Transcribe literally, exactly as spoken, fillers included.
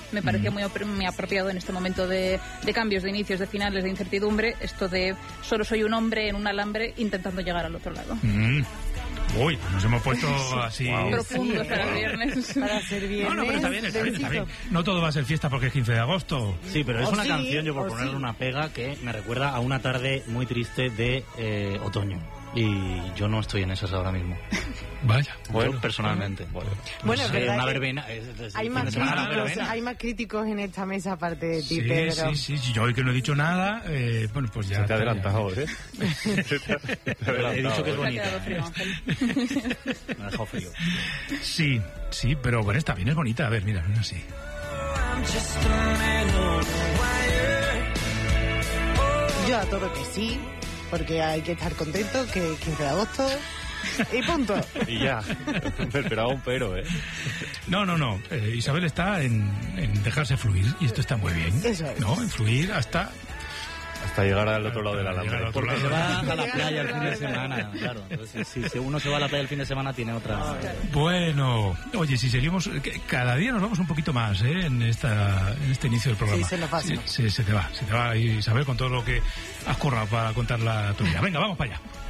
me parecía mm. muy, muy apropiado en este momento de, de cambios, de inicios, de finales, de incertidumbre, esto de solo soy un hombre en un alambre intentando llegar al otro lado. Mm. Uy, nos hemos puesto así... Wow. Profundos sí, para el viernes. Para ser viernes. No, no, pero está bien, está bien, está bien. No todo va a ser fiesta porque es quince de agosto. Sí, pero es o una sí, canción, yo por ponerle sí. una pega, que me recuerda a una tarde muy triste de eh, otoño. Y yo no estoy en esas ahora mismo. Vaya. Bueno, yo personalmente. Bueno, bueno no sé, es una que verbena. Es, es, hay, más críticos, hay más críticos en esta mesa aparte de ti, sí, Pedro. Sí, sí, yo hoy que no he dicho nada, eh, bueno, pues ya... Se te ha adelantado, ¿eh? He dicho que es bonita. Me ha quedado frío, Ángel. Me ha dejado frío. Sí, sí, pero bueno, está bien, es bonita. A ver, mira, mira así. Yo a todo que sí, porque hay que estar contento, que quince de agosto y punto. Y ya, me esperaba un pero, ¿eh? No, no, no, eh, Isabel está en, en dejarse fluir y esto está muy bien. Eso es. ¿No? En fluir hasta... Hasta llegar al otro lado del alambre. Porque se va a la playa el fin de semana, claro. Entonces, si, si uno se va a la playa el fin de semana, tiene otra... Bueno, oye, si seguimos... Cada día nos vamos un poquito más, ¿eh? En, esta, en este inicio del programa. Sí, se nos va. Sí, sí, se te va, se te va, Isabel, con todo lo que has currado para contar la tuya. Venga, vamos para allá.